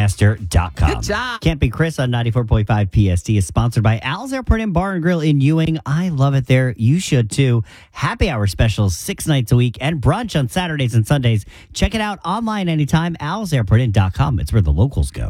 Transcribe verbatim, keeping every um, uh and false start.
ticketmaster dot com. Good job. Can't Be Chris on ninety-four point five P S T is sponsored by Al's Airport and Bar and Grill in Ewing. I love it there. You should too. Happy hour specials six nights a week and brunch on Saturdays and Sundays. Check it out online anytime. Al's Airport dot com. It's where the locals go.